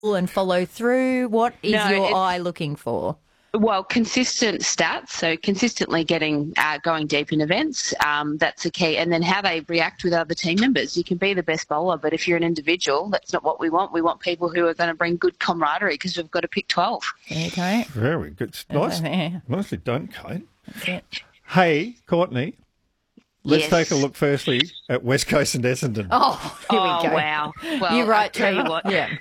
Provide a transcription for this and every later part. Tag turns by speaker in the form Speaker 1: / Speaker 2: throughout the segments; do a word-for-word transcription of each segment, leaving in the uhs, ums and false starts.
Speaker 1: and follow through? What is
Speaker 2: No,
Speaker 1: your
Speaker 2: it's-
Speaker 1: eye looking for?
Speaker 2: Well, consistent stats, so consistently getting uh, going deep in events, um, that's the key. And then how they react with other team members. You can be the best bowler, but if you're an individual, that's not what we want. We want people who are going to bring good camaraderie because we've got to pick twelve.
Speaker 1: There you go.
Speaker 3: Very good. Nice,
Speaker 1: Yeah.
Speaker 3: nicely done, Kate.
Speaker 1: That's it.
Speaker 3: Hey, Courtney, let's
Speaker 2: Yes.
Speaker 3: take a look firstly at West Coast and Essendon.
Speaker 1: Oh, here
Speaker 2: oh,
Speaker 1: we go.
Speaker 2: wow. Well,
Speaker 1: You're right,
Speaker 2: I tell you
Speaker 1: Trevor.
Speaker 2: what.
Speaker 1: Yeah.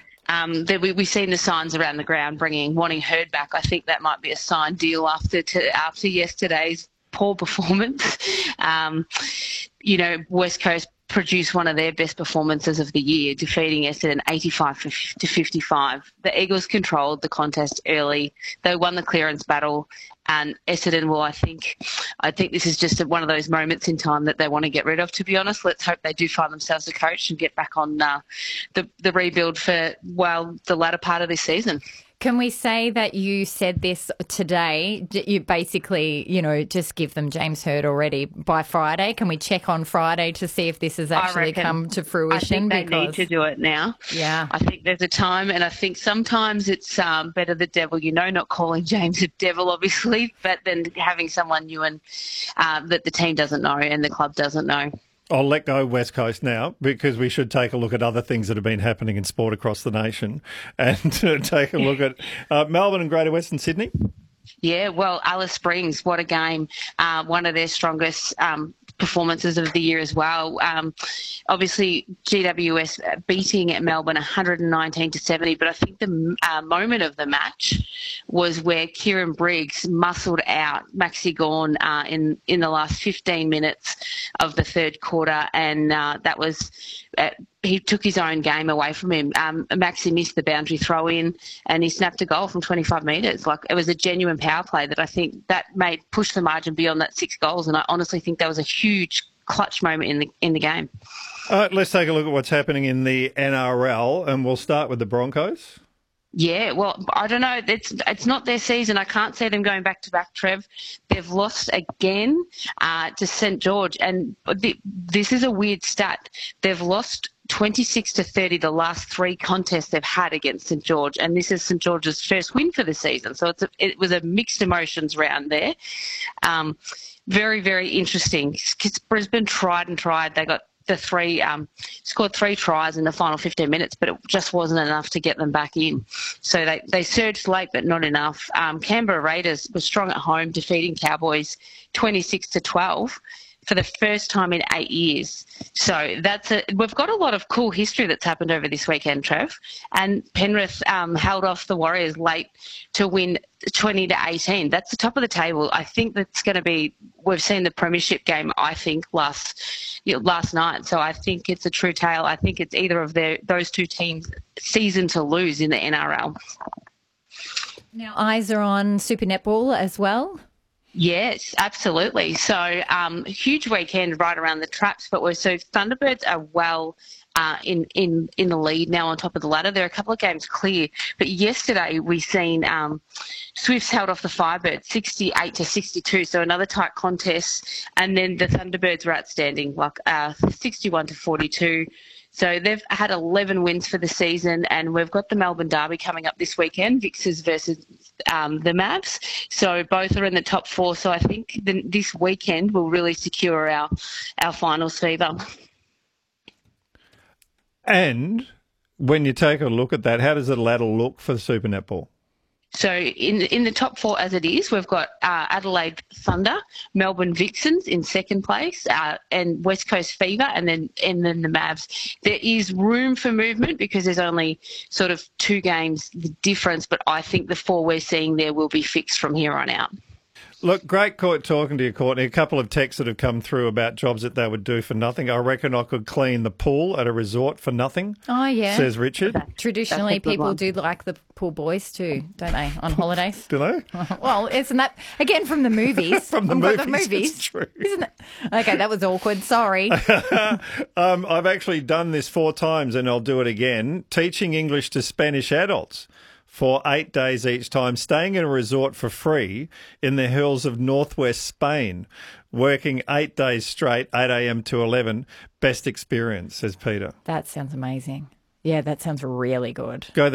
Speaker 2: Um, that we, we've seen the signs around the ground bringing, wanting Hurd back. I think that might be a signed deal after to, after yesterday's poor performance. Um, you know, West Coast produced one of their best performances of the year, defeating Essendon eighty-five to fifty-five. The Eagles controlled the contest early. They won the clearance battle, and Essendon will, I think, I think this is just one of those moments in time that they want to get rid of, to be honest. Let's hope they do find themselves a coach and get back on uh, the, the rebuild for, well, the latter part of this season.
Speaker 1: Can we say that you said this today? D- You basically, you know, just give them James Hurd already by Friday. Can we check on Friday to see if this has actually
Speaker 2: reckon-
Speaker 1: come to fruition?
Speaker 2: I think they need to do it now.
Speaker 1: Yeah.
Speaker 2: I think there's a time, and I think sometimes it's um, better the devil you know, not calling James a devil, obviously, but then having someone new and uh, that the team doesn't know and the club doesn't know.
Speaker 3: I'll let go West Coast now because we should take a look at other things that have been happening in sport across the nation and take a look at uh, Melbourne and Greater Western Sydney.
Speaker 2: Yeah, well, Alice Springs, what a game. Uh, one of their strongest um, performances of the year as well. Um, obviously, G W S beating at Melbourne one hundred nineteen to seventy, but I think the uh, moment of the match was where Kieran Briggs muscled out Maxi Gawn uh, in, in the last fifteen minutes of the third quarter, and uh, that was... Uh, he took his own game away from him. Um, Maxi missed the boundary throw in and he snapped a goal from twenty-five metres. Like, it was a genuine power play that I think that made push the margin beyond that six goals. And I honestly think that was a huge clutch moment in the in the game.
Speaker 3: All right, let's take a look at what's happening in the N R L and we'll start with the Broncos.
Speaker 2: Yeah, well, I don't know. It's it's not their season. I can't see them going back to back, Trev. They've lost again uh, to St George, and th- this is a weird stat. They've lost twenty-six to thirty the last three contests they've had against St George, and this is St George's first win for the season. So it's a, it was a mixed emotions round there. Um, very, very interesting. Because Brisbane tried and tried. They got the three, um, scored three tries in the final fifteen minutes, but it just wasn't enough to get them back in. So they, they surged late, but not enough. Um, Canberra Raiders were strong at home, defeating Cowboys twenty-six to twelve for the first time in eight years. So that's a, we've got a lot of cool history that's happened over this weekend, Trev. And Penrith um, held off the Warriors late to win twenty to eighteen. That's the top of the table. I think that's going to be, we've seen the premiership game, I think, last you know, last night. So I think it's a true tale. I think it's either of their, those two teams' season to lose in the N R L.
Speaker 1: Now, eyes are on Super Netball as well.
Speaker 2: Yes, absolutely. So um, huge weekend right around the traps, but we're so Thunderbirds are well uh, in in in the lead now on top of the ladder. There are a couple of games clear, but yesterday we seen um, Swifts held off the Firebirds sixty-eight to sixty-two, so another tight contest, and then the Thunderbirds were outstanding, like uh, sixty-one to forty-two. So they've had eleven wins for the season, and we've got the Melbourne Derby coming up this weekend, Vixers versus um, the Mavs. So both are in the top four. So I think the, this weekend will really secure our, our finals fever.
Speaker 3: And when you take a look at that, how does the ladder look for the Super Netball?
Speaker 2: So in in the top four as it is, we've got uh, Adelaide Thunder, Melbourne Vixens in second place, uh, and West Coast Fever, and then and then the Mavs. There is room for movement because there's only sort of two games difference, but I think the four we're seeing there will be fixed from here on out.
Speaker 3: Look, great court talking to you, Courtney. A couple of texts that have come through about jobs that they would do for nothing. I reckon I could clean the pool at a resort for nothing.
Speaker 1: Oh, yeah.
Speaker 3: Says Richard.
Speaker 1: Traditionally,
Speaker 2: That's a good
Speaker 1: people
Speaker 2: one.
Speaker 1: do like the pool boys too, don't they, on holidays?
Speaker 3: Do they?
Speaker 1: Well, isn't that, again, from the movies?
Speaker 3: From the
Speaker 1: From
Speaker 3: movies,
Speaker 1: movies.
Speaker 3: it's true.
Speaker 1: Isn't it? Okay, that was awkward. Sorry.
Speaker 3: um, I've actually done this four times and I'll do it again. Teaching English to Spanish adults for eight days each time, staying in a resort for free in the hills of northwest Spain, working eight days straight, eight a.m. to eleven. Best experience, says Peter.
Speaker 1: That sounds amazing. Yeah, that sounds really good.
Speaker 3: Go